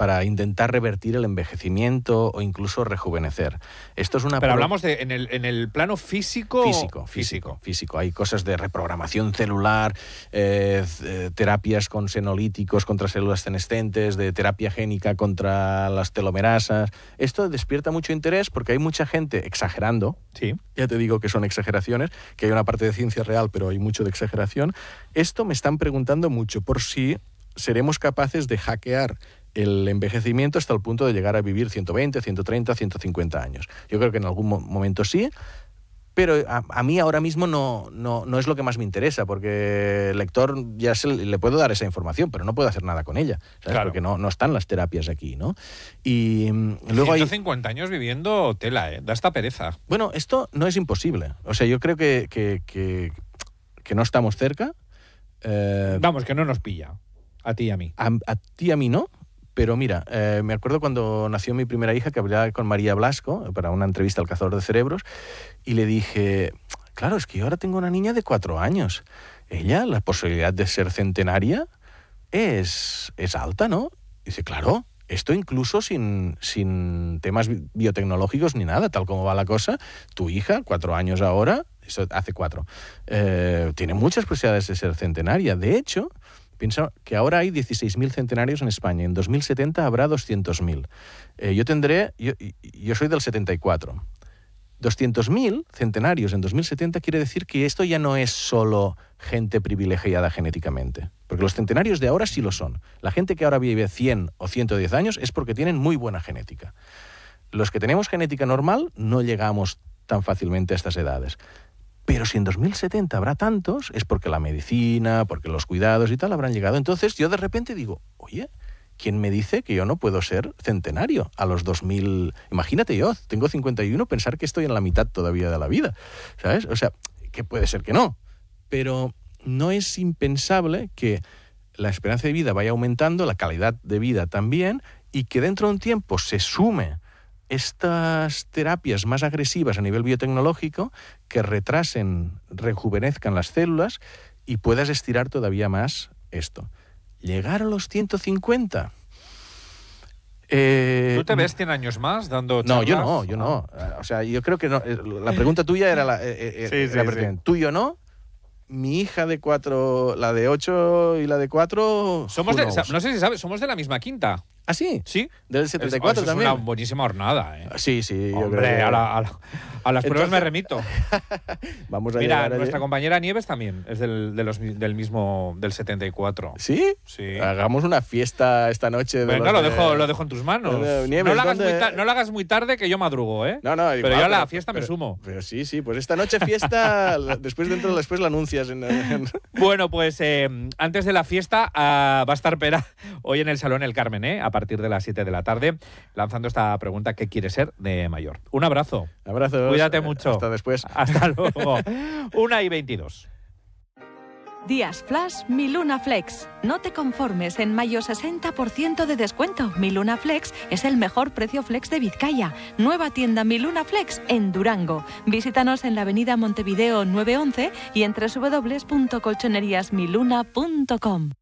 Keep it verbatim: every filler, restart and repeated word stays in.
para intentar revertir el envejecimiento o incluso rejuvenecer. Esto es una Pero pro... hablamos de en el, en el plano físico... Físico, físico, físico. Hay cosas de reprogramación celular, eh, terapias con senolíticos contra células senescentes, de terapia génica contra las telomerasas. Esto despierta mucho interés porque hay mucha gente exagerando. Sí. Ya te digo que son exageraciones, que hay una parte de ciencia real, pero hay mucho de exageración. Esto me están preguntando mucho por si seremos capaces de hackear el envejecimiento hasta el punto de llegar a vivir ciento veinte, ciento treinta, ciento cincuenta años. Yo creo que en algún mo- momento sí, pero a, a mí ahora mismo no, no, no es lo que más me interesa, porque el lector ya se, le puedo dar esa información, pero no puedo hacer nada con ella, ¿sabes? Claro. Porque no, no están las terapias aquí, ¿no? Y luego ciento cincuenta hay... años viviendo tela, ¿eh? Da esta pereza. Bueno, esto no es imposible. O sea, yo creo que, que, que, que no estamos cerca. Eh, Vamos, que no nos pilla. A ti y a mí. A, a ti y a mí no. Pero mira, eh, me acuerdo cuando nació mi primera hija que hablaba con María Blasco para una entrevista al Cazador de Cerebros y le dije, claro, es que yo ahora tengo una niña de cuatro años. Ella, la posibilidad de ser centenaria es, es alta, ¿no? Y dice, claro, esto incluso sin, sin temas biotecnológicos ni nada, tal como va la cosa, tu hija, cuatro años ahora, eso hace cuatro, eh, tiene muchas posibilidades de ser centenaria. De hecho, piensa que ahora hay dieciséis mil centenarios en España. En dos mil setenta habrá doscientos mil. Eh, yo tendré... Yo, yo soy del setenta y cuatro. doscientos mil centenarios en dos mil setenta quiere decir que esto ya no es solo gente privilegiada genéticamente. Porque los centenarios de ahora sí lo son. La gente que ahora vive cien o ciento diez años es porque tienen muy buena genética. Los que tenemos genética normal no llegamos tan fácilmente a estas edades. Pero si en dos mil setenta habrá tantos, es porque la medicina, porque los cuidados y tal habrán llegado. Entonces yo de repente digo, oye, ¿quién me dice que yo no puedo ser centenario a los dos mil? Imagínate yo, tengo cincuenta y uno, pensar que estoy en la mitad todavía de la vida, ¿sabes? O sea, que puede ser que no. Pero no es impensable que la esperanza de vida vaya aumentando, la calidad de vida también, y que dentro de un tiempo se sume estas terapias más agresivas a nivel biotecnológico que retrasen, rejuvenezcan las células y puedas estirar todavía más esto. ¿Llegar a los ciento cincuenta? Eh, ¿Tú te ves cien años más dando charlas? No, yo no, yo no. O sea, yo creo que no. La pregunta tuya era la, eh, sí, era sí, pertinente. sí. Tú y yo no. Mi hija de cuatro, la de ocho y la de cuatro... Somos de, no sé si sabes, somos de la misma quinta. ¿Ah, sí? Sí. Del setenta y cuatro es, también. Es una buenísima hornada, ¿eh? Sí, sí. Yo Hombre, creo que... a, la, a, la, a las pruebas Entonces... me remito. Vamos a Mira, llegar nuestra allí. compañera Nieves también es del, de los, del mismo, del setenta y cuatro. ¿Sí? Sí. Hagamos una fiesta esta noche. De Venga, los lo, de... dejo, lo dejo en tus manos. De Nieves, no, lo hagas ¿dónde... muy ta- no lo hagas muy tarde que yo madrugo, ¿eh? No, no, igual, pero yo a la pero, fiesta pero, me sumo. Pero sí, sí, pues esta noche fiesta, después dentro después la anuncias. En, en... Bueno, pues eh, antes de la fiesta uh, va a estar Pera hoy en el Salón El Carmen, ¿eh? A partir de las siete de la tarde, lanzando esta pregunta: ¿qué quiere ser de mayor? Un abrazo. Abrazos. Cuídate mucho. Hasta después. Hasta luego. Una y veintidós. Días Flash Mi Luna Flex. No te conformes, en mayo sesenta por ciento de descuento. Mi Luna Flex es el mejor precio flex de Vizcaya. Nueva tienda Mi Luna Flex en Durango. Visítanos en la avenida Montevideo nueve once y en doble u doble u doble u punto colchonerías mi luna punto com.